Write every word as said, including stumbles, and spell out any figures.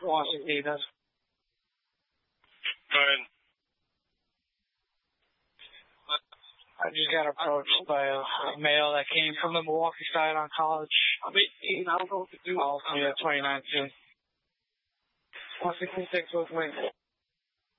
Washington, he does. Go ahead. I just got approached by a, a male that came from the Milwaukee side on college. I'm eighteen. I don't know what to do. Oh, yeah, twenty-nine soon. one sixty-six with me.